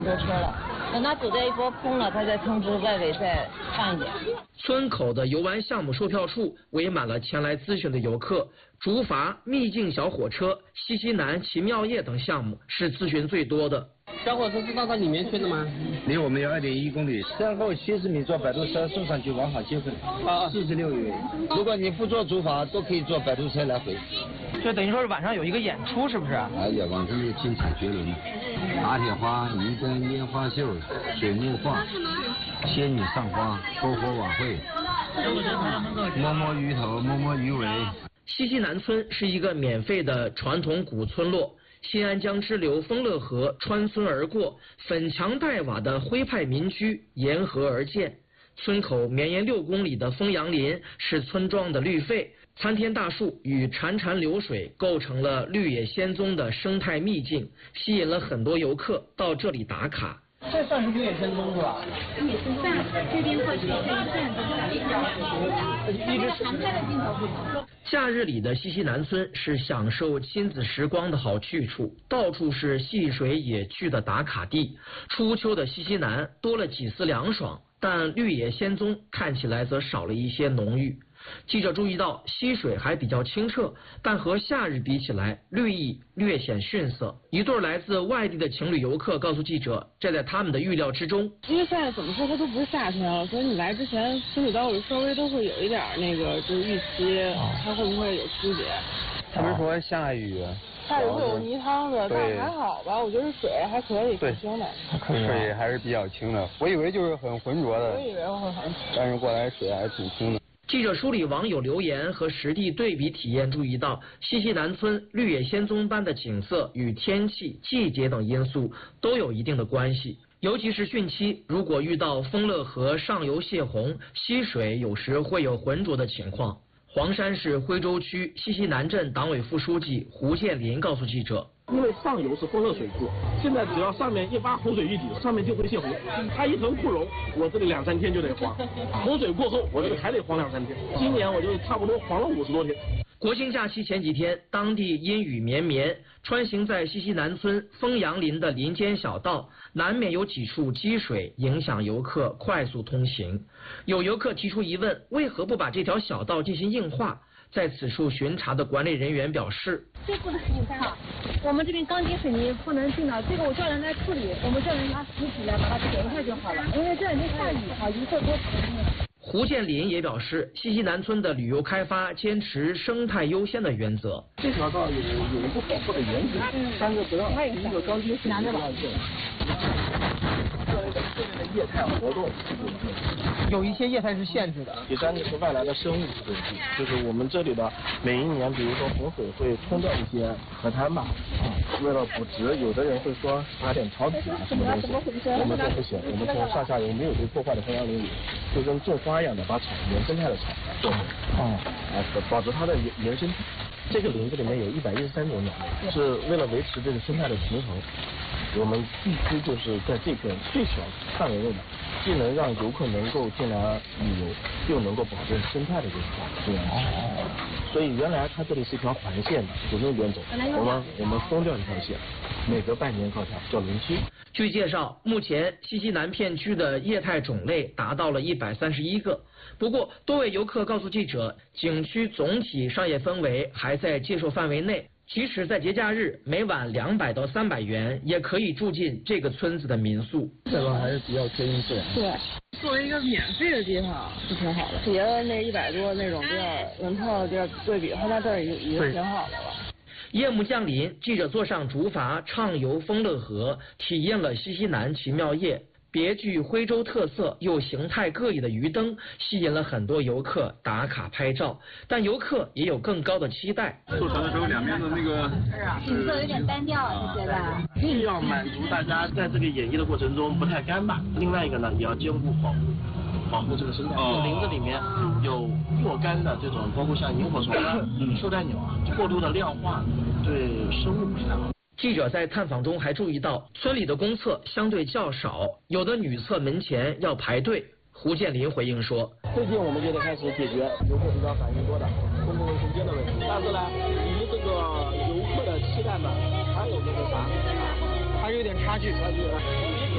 多车了，等他走这一波空了，他再通知外围再放一点。 村口的游玩项目售票处围满了前来咨询的游客，竹筏、秘境小火车、西西南奇妙夜等项目是咨询最多的。 小火车是到里面去的吗？ 离我们有2.1公里，身后70米坐摆渡车送上去往返积分，46元。如果你不坐竹筏，都可以坐摆渡车来回。 就等于说是晚上有一个演出，是不是？ 哎呀，晚上就精彩绝伦，打铁花、鱼灯、烟花秀、水墨画、仙女上花、篝火晚会、摸摸鱼头、摸摸鱼尾。 西西南村是一个免费的传统古村落。新安江支流丰乐河穿村而过，粉墙黛瓦的徽派民居沿河而建。村口绵延6公里的枫杨林是村庄的绿肺，参天大树与潺潺流水构成了绿野仙踪的生态秘境，吸引了很多游客到这里打卡。 这算是绿野仙踪是吧？ 也是算这边过去这一站都是一直长拍的镜头不同。 假日里的西西南村是享受亲子时光的好去处，到处是戏水野趣的打卡地。初秋的西西南多了几丝凉爽，但绿野仙踪看起来则少了一些浓郁。记者注意到溪水还比较清澈，但和夏日比起来，绿意略显逊色。一对来自外地的情侣游客告诉记者，这在他们的预料之中。 因为现在怎么说它都不是夏天了，所以你来之前心里都稍微都会有一点那个就是预期，它会不会有区别？ 他们说下雨。 下雨会有泥汤的，但还好吧，我觉得水还可以，挺清的。 水还是比较清的，我以为就是很浑浊的。 我以为会很。 但是过来水还是挺清的。 记者梳理网友留言和实地对比体验，注意到西西南村绿野仙踪般的景色与天气、季节等因素都有一定的关系。尤其是汛期，如果遇到丰乐河上游泄洪，溪水有时会有浑浊的情况。黄山市徽州区西西南镇党委副书记胡建林告诉记者， 因为上游是丰乐水库，现在只要上面一发洪水预警，上面就会泄洪。它一腾库容，我这里2-3天就得黄。洪水过后，我这里还得黄2-3天。今年我就差不多黄了50多天。 国庆假期前几天，当地阴雨绵绵，穿行在西西南村枫杨林的林间小道，难免有几处积水，影响游客快速通行。有游客提出疑问，为何不把这条小道进行硬化？在此处巡查的管理人员表示， 这不能硬化，我们这边钢筋水泥不能进了，这个我叫人来处理，我们叫人拿石子来把它填一下就好了，因为这里面下雨啊，游客多胡建林也表示，西西南村的旅游开发坚持生态优先的原则。 这条道有一个保护的原则，3个不让，第一个钢筋水泥不让进，业态活动， 有一些业态是限制的。 第3个是外来的生物质，就是我们这里的每一年，比如说洪水会冲掉一些河滩吧，为了补植，有的人会说撒点草籽啊什么东西，我们说不行，我们从上下游没有被破坏的枫杨林里，就跟种花一样的把草原生态的草种，保持它的原生体。这个林子里面有113种鸟类，是为了维持这个生态的平衡。我们必须就是在这片最小范围内的，既能让游客能够进来旅游，又能够保证生态的这个资源。所以原来它这里是一条环线的，就那边走，我们松掉一条线，每隔半年高条叫轮休。 据介绍，目前西西南片区的业态种类达到了131个。不过，多位游客告诉记者，景区总体商业氛围还在接受范围内。即使在节假日，每晚200到300元也可以住进这个村子的民宿。 这个还是比较贴近自然。 对，作为一个免费的地方是挺好的，别的那100多那种地儿，门票的地儿对比，它那这儿已经挺好的了。 夜幕降临，记者坐上竹筏畅游丰乐河，体验了西西南奇妙夜。别具徽州特色又形态各异的鱼灯吸引了很多游客打卡拍照，但游客也有更高的期待。 坐船的时候，两边的那个景色有点单调，你觉得？ 既要满足大家在这个演绎的过程中不太干巴，另外一个呢，也要兼顾保护这个生态。林子里面有若干的这种，包括像萤火虫啊、绶带鸟啊，过度的量化对生物不是太好。 记者在探访中还注意到，村里的公厕相对较少，有的女厕门前要排队。胡建林回应说， 最近我们就得开始解决游客比较反映多的公共卫生间的问题，但是呢，离这个游客的期待呢，还有那个啥， 还有点差距。